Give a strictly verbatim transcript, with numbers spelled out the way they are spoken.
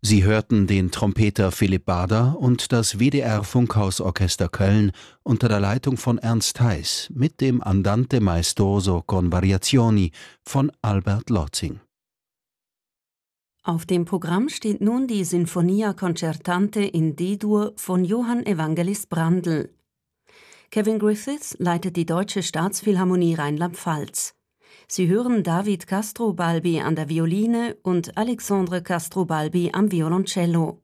Sie hörten den Trompeter Philipp Bader und das W D R-Funkhausorchester Köln unter der Leitung von Ernst Heiß mit dem Andante maestoso con variazioni von Albert Lotzing. Auf dem Programm steht nun die Sinfonia Concertante in D-Dur von Johann Evangelist Brandl. Kevin Griffiths leitet die Deutsche Staatsphilharmonie Rheinland-Pfalz. Sie hören David Castro-Balbi an der Violine und Alexandre Castro-Balbi am Violoncello.